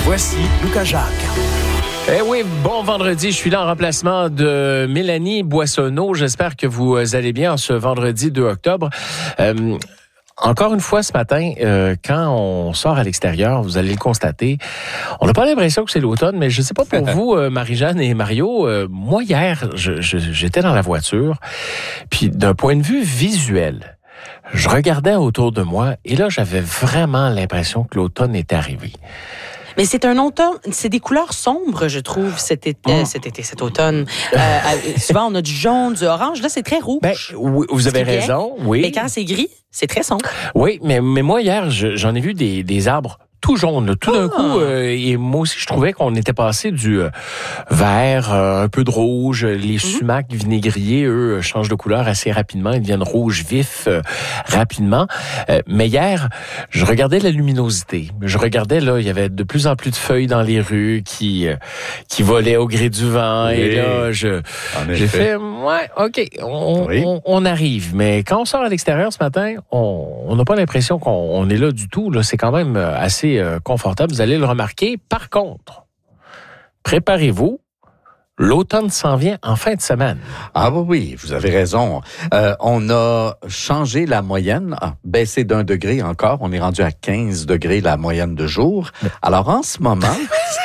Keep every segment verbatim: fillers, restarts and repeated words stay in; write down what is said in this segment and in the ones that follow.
Voici Lucas Jacques. Eh oui, bon vendredi. Je suis là en remplacement de Mélanie Boissonneau. J'espère que vous allez bien ce vendredi deux octobre. Euh, encore une fois ce matin, euh, quand on sort à l'extérieur, vous allez le constater, on n'a pas l'impression que c'est l'automne, mais je ne sais pas pour vous, euh, Marie-Jeanne et Mario, euh, moi hier, je, je, j'étais dans la voiture, puis d'un point de vue visuel, je regardais autour de moi et là, j'avais vraiment l'impression que l'automne était arrivé. Mais c'est un automne, c'est des couleurs sombres, je trouve, cet été, oh. cet été, cet automne. Euh, souvent, on a du jaune, du orange. Là, c'est très rouge. Ben, oui, vous avez raison, oui. Mais quand c'est gris, c'est très sombre. Oui, mais, mais moi, hier, je, j'en ai vu des, des arbres tout jaune. Là. Tout d'un ah. coup, euh, et moi aussi, je trouvais qu'on était passé du euh, vert, euh, un peu de rouge. Les mm-hmm. sumacs vinaigriers, eux, changent de couleur assez rapidement. Ils deviennent rouge vif euh, rapidement. Euh, mais hier, je regardais la luminosité. Je regardais, là, il y avait de plus en plus de feuilles dans les rues qui euh, qui volaient au gré du vent. Oui. Et là, je j'ai fait, ouais, OK, on, oui. on, on arrive. Mais quand on sort à l'extérieur ce matin, on n'a pas l'impression qu'on on est là du tout. Là, c'est quand même assez confortable, vous allez le remarquer. Par contre, préparez-vous, l'automne s'en vient en fin de semaine. Ah oui, oui, vous avez raison. Euh, on a changé la moyenne, ah, baissé d'un degré encore. On est rendu à quinze degrés la moyenne de jour. Alors en ce moment,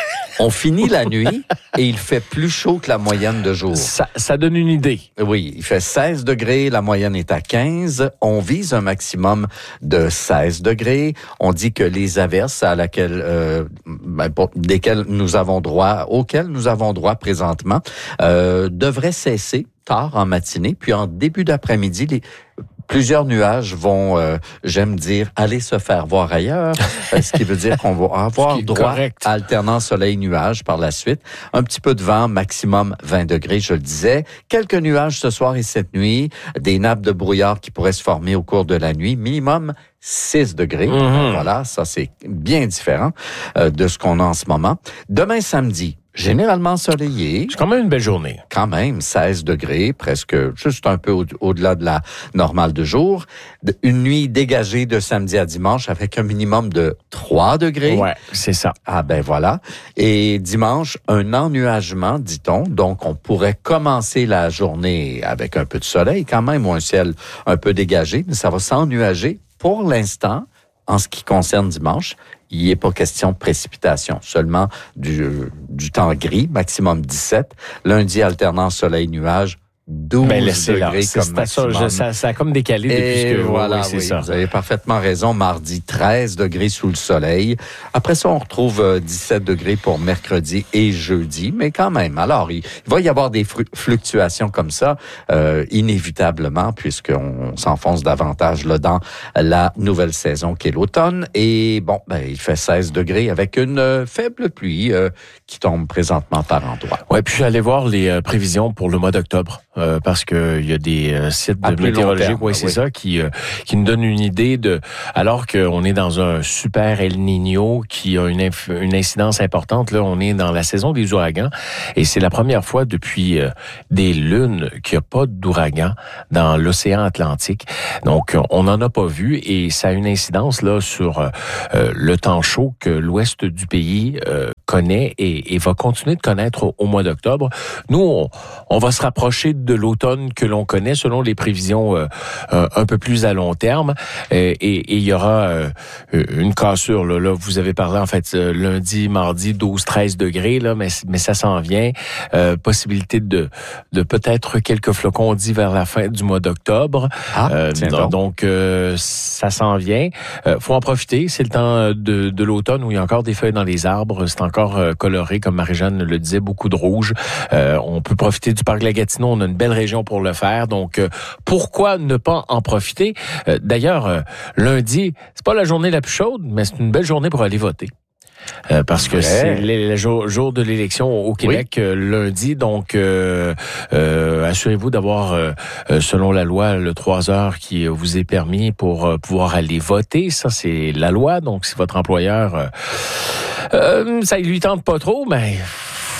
on finit la nuit et il fait plus chaud que la moyenne de jour. Ça, ça donne une idée. Oui, il fait seize degrés, la moyenne est à quinze. On vise un maximum de seize degrés. On dit que les averses à laquelle, euh, ben, desquelles nous avons droit, auxquelles nous avons droit présentement, euh, devraient cesser tard en matinée, puis en début d'après-midi, les plusieurs nuages vont, euh, j'aime dire, aller se faire voir ailleurs, ce qui veut dire qu'on va avoir droit correct. à alternance soleil-nuage par la suite. Un petit peu de vent, maximum vingt degrés, je le disais. Quelques nuages ce soir et cette nuit, des nappes de brouillard qui pourraient se former au cours de la nuit, minimum six degrés. Mm-hmm. Voilà, ça c'est bien différent euh, de ce qu'on a en ce moment. Demain samedi, généralement ensoleillé. C'est quand même une belle journée. Quand même, seize degrés, presque juste un peu au- au-delà de la normale de jour. Une nuit dégagée de samedi à dimanche avec un minimum de trois degrés. Ouais, c'est ça. Ah ben voilà. Et dimanche, un ennuagement, dit-on. Donc, on pourrait commencer la journée avec un peu de soleil quand même, ou un ciel un peu dégagé, mais ça va s'ennuager. Pour l'instant, en ce qui concerne dimanche, il n'est pas question de précipitation, seulement du, du temps gris, maximum dix-sept. Lundi, alternance soleil-nuage, douze ben, degrés là. C'est, comme maximum. Ça, je, ça, ça a comme décalé Et depuis ce que voilà, oui, c'est oui, ça. Vous avez parfaitement raison. Mardi, treize degrés sous le soleil. Après ça, on retrouve dix-sept degrés pour mercredi et jeudi, mais quand même. Alors, il, il va y avoir des fru- fluctuations comme ça, euh, inévitablement, puisqu'on s'enfonce davantage là dans la nouvelle saison qui est l'automne. Et bon, ben, il fait seize degrés avec une euh, faible pluie euh, qui tombe présentement par endroits. Ouais, puis je suis allé voir les euh, prévisions pour le mois d'octobre. Euh, parce que il y a des euh, sites de météorologie, oui, c'est oui. ça, qui euh, qui nous donnent une idée de, alors qu'on est dans un super El Niño qui a une inf- une incidence importante. Là, on est dans la saison des ouragans et c'est la première fois depuis euh, des lunes qu'il n'y a pas d'ouragan dans l'océan Atlantique. Donc, on n'en a pas vu et ça a une incidence là sur euh, le temps chaud que l'ouest du pays euh, connaît et, et va continuer de connaître au, au mois d'octobre. Nous, on, on va se rapprocher de l'automne que l'on connaît selon les prévisions euh, euh, un peu plus à long terme. Euh, et il y aura euh, une cassure. Là. là, vous avez parlé en fait euh, lundi, mardi, douze treize degrés, là, mais, mais ça s'en vient. Euh, possibilité de, de peut-être quelques flocons dits vers la fin du mois d'octobre. Ah, euh, donc, donc euh, ça s'en vient. Euh, faut en profiter. C'est le temps de, de l'automne où il y a encore des feuilles dans les arbres. C'est encore euh, coloré, comme Marie-Jeanne le disait, beaucoup de rouge. Euh, on peut profiter du parc de la Gatineau. On a une belle région pour le faire. Donc, euh, pourquoi ne pas en profiter? Euh, d'ailleurs, euh, lundi, c'est pas la journée la plus chaude, mais c'est une belle journée pour aller voter. Euh, parce que ouais. c'est le jour, jour de l'élection au Québec, oui. euh, lundi. Donc, euh, euh, assurez-vous d'avoir, euh, selon la loi, le trois heures qui vous est permis pour euh, pouvoir aller voter. Ça, c'est la loi. Donc, si votre employeur, euh, euh, ça lui tente pas trop, mais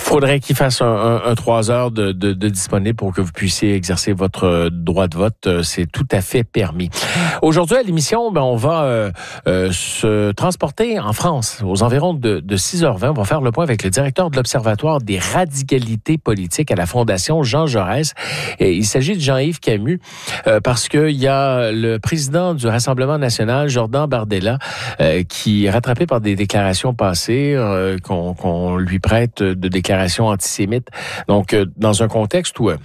faudrait qu'il fasse un, un, un trois heures de, de, de disponible pour que vous puissiez exercer votre droit de vote. C'est tout à fait permis. Aujourd'hui, à l'émission, ben, on va euh, euh, se transporter en France. Aux environs de, de six heures vingt, on va faire le point avec le directeur de l'Observatoire des radicalités politiques à la Fondation Jean Jaurès. Et il s'agit de Jean-Yves Camus, euh, parce qu'il y a le président du Rassemblement national, Jordan Bardella, euh, qui est rattrapé par des déclarations passées, euh, qu'on, qu'on lui prête de déclarations antisémites. Donc, euh, dans un contexte où... Euh,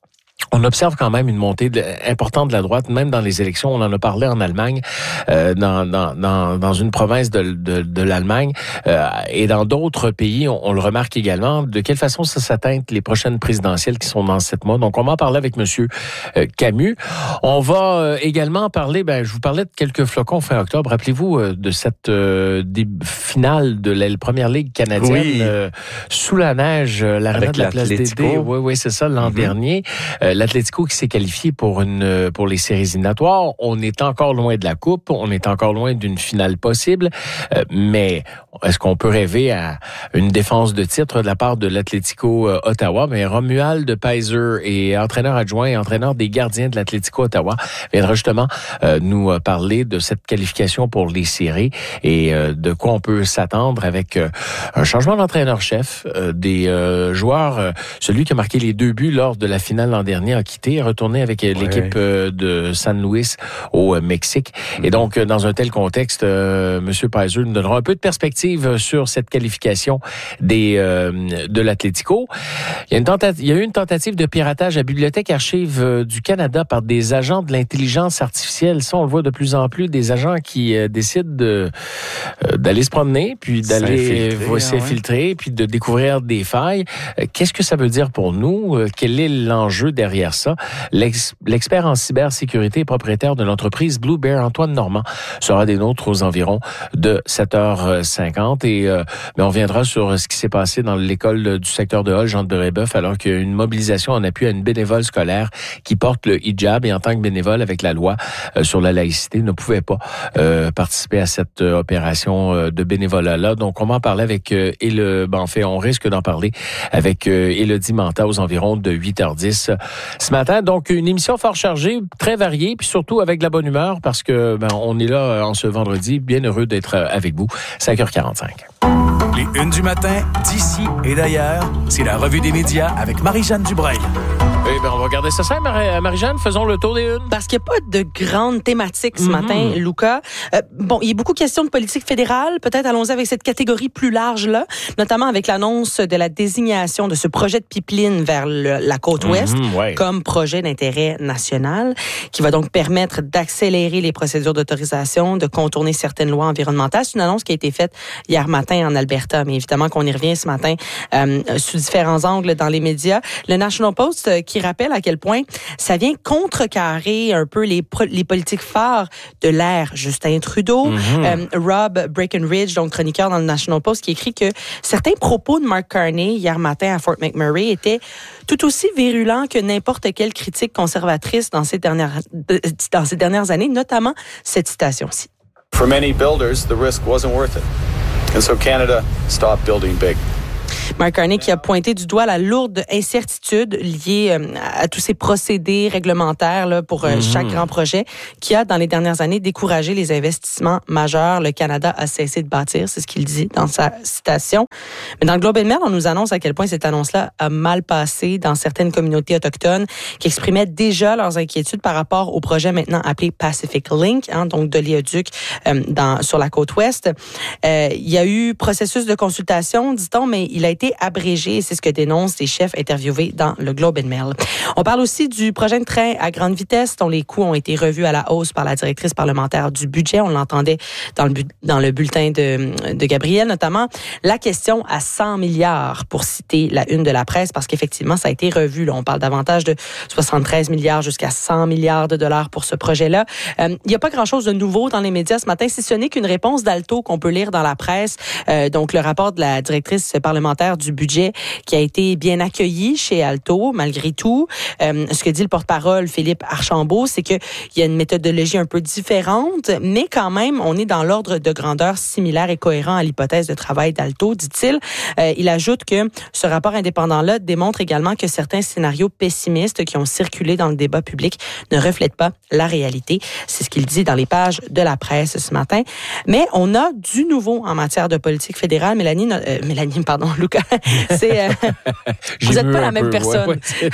on observe quand même une montée de, importante de la droite, même dans les élections. On en a parlé en Allemagne, euh, dans, dans, dans, dans une province de, de, de l'Allemagne, euh, et dans d'autres pays, on, on le remarque également. De quelle façon ça s'atteint les prochaines présidentielles qui sont dans sept mois? Donc, on va en parler avec Monsieur euh, Camus. On va euh, également parler, ben, je vous parlais de quelques flocons fin octobre. Rappelez-vous euh, de cette euh, des, finale de la première ligue canadienne, oui. euh, sous la neige, euh, l'aréna de la place Dédé. Oui, oui, c'est ça, l'an mm-hmm. dernier. Euh, L'Atlético qui s'est qualifié pour une pour les séries éliminatoires. On est encore loin de la coupe, on est encore loin d'une finale possible, euh, mais est-ce qu'on peut rêver à une défense de titre de la part de l'Atlético euh, Ottawa? Mais Romuald Peiser est entraîneur adjoint et entraîneur des gardiens de l'Atlético Ottawa, viendra justement euh, nous parler de cette qualification pour les séries et euh, de quoi on peut s'attendre avec euh, un changement d'entraîneur-chef, euh, des euh, joueurs, euh, celui qui a marqué les deux buts lors de la finale l'an dernier a quitté, est retourné avec ouais. l'équipe de San Luis au Mexique. Mm-hmm. Et donc, dans un tel contexte, euh, M. Peiser nous donnera un peu de perspective sur cette qualification des euh, de l'Atlético. Il y a une tentative, il y a eu une tentative de piratage à Bibliothèque Archives du Canada par des agents de l'intelligence artificielle. Ça, on le voit de plus en plus, des agents qui euh, décident de, euh, d'aller se promener, puis d'aller s'infiltrer, ouais. puis de découvrir des failles. Euh, qu'est-ce que ça veut dire pour nous? Euh, quel est l'enjeu derrière ça? L'ex- l'expert en cybersécurité et propriétaire de l'entreprise Blue Bear, Antoine Normand, sera des nôtres aux environs de sept heures cinquante. Et euh, mais on reviendra sur ce qui s'est passé dans l'école du secteur de Hull, Jean de Brébeuf, alors qu'il y a une mobilisation en appui à une bénévole scolaire qui porte le hijab et en tant que bénévole avec la loi euh, sur la laïcité ne pouvait pas euh, participer à cette euh, opération euh, de bénévolat-là. Donc, on va en parler avec euh, et le, ben, en fait, on risque d'en parler avec euh, Élodie Manta aux environs de huit heures dix ce matin. Donc, une émission fort chargée, très variée, puis surtout avec de la bonne humeur parce que ben, on est là en ce vendredi, bien heureux d'être avec vous. cinq heures quarante-cinq. Les Unes du matin, d'ici et d'ailleurs, c'est la revue des médias avec Marie-Jeanne Dubreuil. Eh bien, on va regarder ça, ça, Marie-Jeanne. Faisons le tour des unes. Parce qu'il n'y a pas de grande thématique ce mm-hmm. matin, Luca. Euh, bon, il y a beaucoup de questions de politique fédérale. Peut-être allons-y avec cette catégorie plus large-là, notamment avec l'annonce de la désignation de ce projet de pipeline vers le, la côte ouest mm-hmm, ouais. comme projet d'intérêt national, qui va donc permettre d'accélérer les procédures d'autorisation, de contourner certaines lois environnementales. C'est une annonce qui a été faite hier matin en Alberta, mais évidemment qu'on y revient ce matin euh, sous différents angles dans les médias. Le National Post euh, qui rappelle à quel point ça vient contrecarrer un peu les, pro- les politiques phares de l'ère Justin Trudeau. Mm-hmm. Euh, Rob Breckenridge, donc chroniqueur dans le National Post, qui écrit que certains propos de Mark Carney hier matin à Fort McMurray étaient tout aussi virulents que n'importe quelle critique conservatrice dans ces dernières, dans ces dernières années, notamment cette citation-ci. For many builders, the risk wasn't worth it. And so Canada stopped building big. Mark Carney qui a pointé du doigt la lourde incertitude liée euh, à tous ces procédés réglementaires là, pour euh, mm-hmm. chaque grand projet qui a, dans les dernières années, découragé les investissements majeurs. Le Canada a cessé de bâtir, c'est ce qu'il dit dans sa citation. Mais dans le Globe and Mail, on nous annonce à quel point cette annonce-là a mal passé dans certaines communautés autochtones qui exprimaient déjà leurs inquiétudes par rapport au projet maintenant appelé Pacific Link, hein, donc d'oléoduc euh, dans, sur la côte ouest. Euh, il y a eu processus de consultation, dit-on, mais il a été abrégé, c'est ce que dénoncent les chefs interviewés dans le Globe and Mail. On parle aussi du projet de train à grande vitesse dont les coûts ont été revus à la hausse par la directrice parlementaire du budget. On l'entendait dans le, dans le bulletin de, de Gabriel, notamment la question à cent milliards pour citer la une de la presse, parce qu'effectivement, ça a été revu. Là, on parle davantage de soixante-treize milliards jusqu'à cent milliards de dollars pour ce projet-là. Euh, il n'y a pas grand-chose de nouveau dans les médias ce matin, si ce n'est qu'une réponse d'Alto qu'on peut lire dans la presse. Euh, donc, le rapport de la directrice parlementaire supplémentaire du budget qui a été bien accueilli chez Alto, malgré tout. Euh, ce que dit le porte-parole Philippe Archambault, c'est qu'il y a une méthodologie un peu différente, mais quand même, on est dans l'ordre de grandeur similaire et cohérent à l'hypothèse de travail d'Alto, dit-il. Euh, il ajoute que ce rapport indépendant-là démontre également que certains scénarios pessimistes qui ont circulé dans le débat public ne reflètent pas la réalité. C'est ce qu'il dit dans les pages de la presse ce matin. Mais on a du nouveau en matière de politique fédérale. Mélanie, euh, Mélanie, pardon, Lucas, c'est euh, vous n'êtes pas la même peu, personne. Ouais, ouais.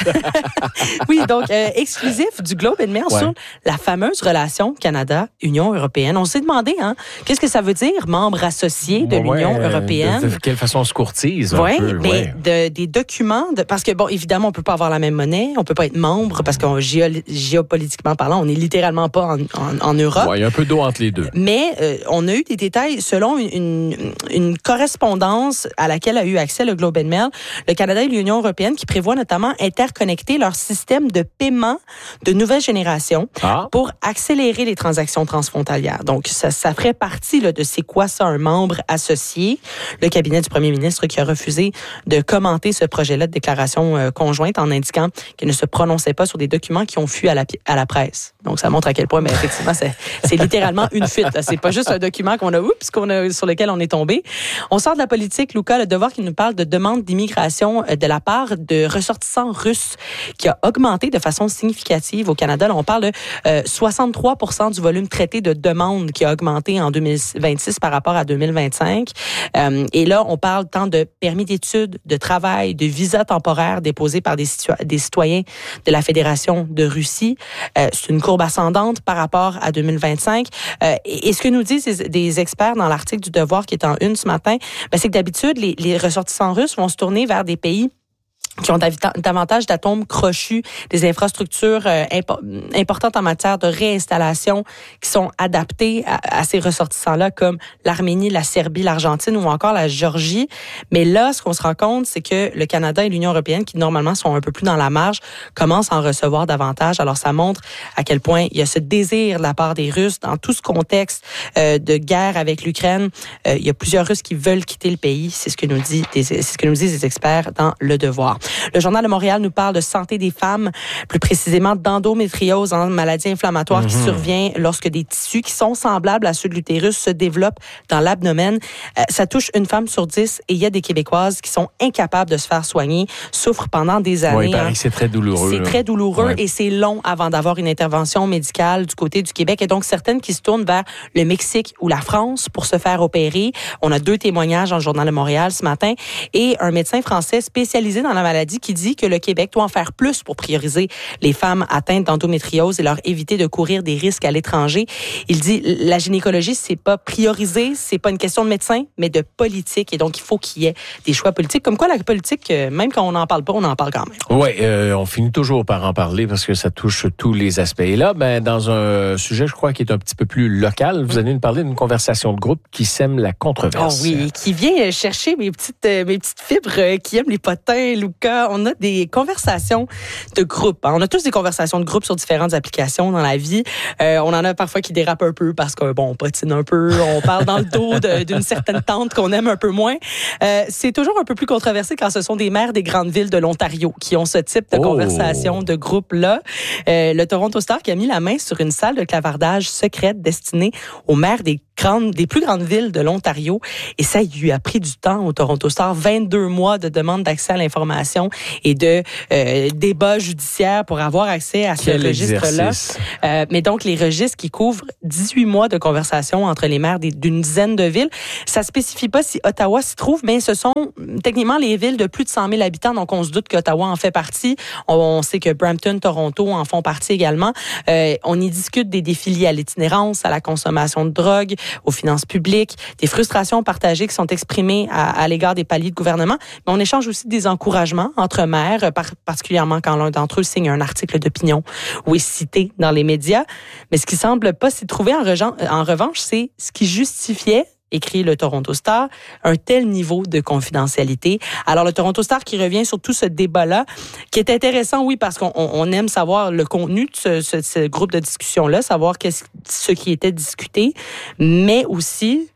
Oui, donc euh, exclusif du Globe and Mail ouais. sur la fameuse relation Canada-Union européenne. On s'est demandé, hein, qu'est-ce que ça veut dire, membre associé de ouais, l'Union européenne? De, de quelle façon on se courtise? Oui, mais ouais. de, des documents, de, parce que, bon, évidemment, on ne peut pas avoir la même monnaie, on ne peut pas être membre, parce que géo, géopolitiquement parlant, on n'est littéralement pas en, en, en Europe. Ouais, il y a un peu d'eau entre les deux. Mais euh, on a eu des détails selon une, une, une correspondance à laquelle a eu accès le Globe and Mail, le Canada et l'Union européenne, qui prévoit notamment interconnecter leur système de paiement de nouvelle génération ah. pour accélérer les transactions transfrontalières. Donc, ça, ça ferait partie là, de c'est quoi ça, un membre associé. Le cabinet du premier ministre qui a refusé de commenter ce projet-là de déclaration euh, conjointe en indiquant qu'il ne se prononçait pas sur des documents qui ont fui à la, à la presse. Donc, ça montre à quel point, mais effectivement, c'est, c'est littéralement une fuite. Là. C'est pas juste un document qu'on a, oups, qu'on a, sur lequel on est tombé. On sort de la politique, Lucas, le Devoir qui nous parle de demande d'immigration de la part de ressortissants russes qui a augmenté de façon significative au Canada. Là, on parle de euh, soixante-trois pour cent du volume traité de demandes qui a augmenté en deux mille vingt-six par rapport à deux mille vingt-cinq. Euh, et là, on parle tant de permis d'études, de travail, de visas temporaires déposés par des, situa- des citoyens de la Fédération de Russie. Euh, c'est une courbe ascendante par rapport à deux mille vingt-cinq. Euh, et, et ce que nous disent des, des experts dans l'article du Devoir qui est en une ce matin, ben, c'est que d'habitude, les, les ressortissants russes vont se tourner vers des pays qui ont davantage d'atomes crochus, des infrastructures euh, impo- importantes en matière de réinstallation qui sont adaptées à, à ces ressortissants-là, comme l'Arménie, la Serbie, l'Argentine ou encore la Géorgie. Mais là, ce qu'on se rend compte, c'est que le Canada et l'Union européenne, qui normalement sont un peu plus dans la marge, commencent à en recevoir davantage. Alors, ça montre à quel point il y a ce désir de la part des Russes dans tout ce contexte euh, de guerre avec l'Ukraine. Euh, il y a plusieurs Russes qui veulent quitter le pays. C'est ce que nous dit, des, c'est ce que nous disent les experts dans Le Devoir. Le Journal de Montréal nous parle de santé des femmes, plus précisément d'endométriose, une maladie inflammatoire mm-hmm. qui survient lorsque des tissus qui sont semblables à ceux de l'utérus se développent dans l'abdomen. Euh, ça touche une femme sur dix et il y a des Québécoises qui sont incapables de se faire soigner, souffrent pendant des années. Oui, il paraît hein. que c'est très douloureux. C'est là. très douloureux ouais. et c'est long avant d'avoir une intervention médicale du côté du Québec. Et donc, certaines qui se tournent vers le Mexique ou la France pour se faire opérer. On a deux témoignages dans le Journal de Montréal ce matin et un médecin français spécialisé dans la maladie qui dit que le Québec doit en faire plus pour prioriser les femmes atteintes d'endométriose et leur éviter de courir des risques à l'étranger. Il dit la gynécologie, c'est pas priorisé, c'est pas une question de médecin, mais de politique. Et donc, il faut qu'il y ait des choix politiques. Comme quoi, la politique, même quand on n'en parle pas, on en parle quand même. Oui, euh, on finit toujours par en parler parce que ça touche tous les aspects. Et là, ben, dans un sujet, je crois, qui est un petit peu plus local, vous allez nous parler d'une conversation de groupe qui sème la controverse. Oh oui, qui vient chercher mes petites, mes petites fibres qui aiment les potins, Lucas. On a des conversations de groupe. On a tous des conversations de groupe sur différentes applications dans la vie. Euh, on en a parfois qui dérapent un peu parce que, bon, on patine un peu, on parle dans le dos de, d'une certaine tante qu'on aime un peu moins. Euh, c'est toujours un peu plus controversé quand ce sont des maires des grandes villes de l'Ontario qui ont ce type de oh. conversation de groupe-là. Euh, le Toronto Star qui a mis la main sur une salle de clavardage secrète destinée aux maires des grandes, des plus grandes villes de l'Ontario. Et ça, il lui a pris du temps au Toronto Star. vingt-deux mois de demande d'accès à l'information et de euh, débats judiciaires pour avoir accès à Quel ce registre-là. Euh, mais donc, les registres qui couvrent dix-huit mois de conversation entre les maires des, d'une dizaine de villes. Ça spécifie pas si Ottawa s'y trouve, mais ce sont techniquement les villes de plus de cent mille habitants. Donc, on se doute qu'Ottawa en fait partie. On, on sait que Brampton, Toronto en font partie également. Euh, on y discute des défis liés à l'itinérance, à la consommation de drogue, aux finances publiques, des frustrations partagées qui sont exprimées à, à l'égard des paliers de gouvernement. Mais on échange aussi des encouragements entre maires, par, particulièrement quand l'un d'entre eux signe un article d'opinion ou est cité dans les médias. Mais ce qui semble pas s'y trouver en, rejan, en revanche, c'est ce qui justifiait, écrit le Toronto Star, un tel niveau de confidentialité. Alors, le Toronto Star qui revient sur tout ce débat-là, qui est intéressant, oui, parce qu'on on aime savoir le contenu de ce, ce, ce groupe de discussion-là, savoir qu'est-ce, ce qui était discuté, mais aussi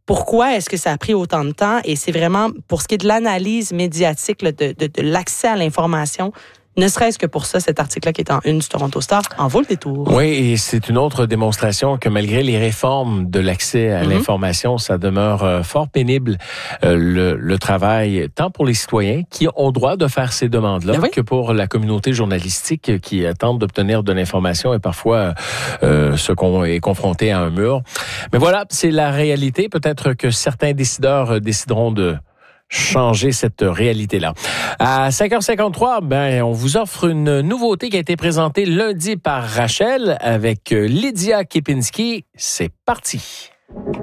pourquoi est-ce que ça a pris autant de temps? Et c'est vraiment, pour ce qui est de l'analyse médiatique, là, de, de, de l'accès à l'information, ne serait-ce que pour ça, cet article-là qui est en une du Toronto Star en vaut le détour. Oui, et c'est une autre démonstration que malgré les réformes de l'accès à mm-hmm. l'information, ça demeure euh, fort pénible euh, le, le travail, tant pour les citoyens qui ont droit de faire ces demandes-là, oui. que pour la communauté journalistique qui tente d'obtenir de l'information et parfois euh, ce qu'on est confronté à un mur. Mais voilà, c'est la réalité. Peut-être que certains décideurs décideront de changer cette réalité-là. À cinq heures cinquante-trois, ben, on vous offre une nouveauté qui a été présentée lundi par Rachel avec Lydia Kepinski. C'est parti.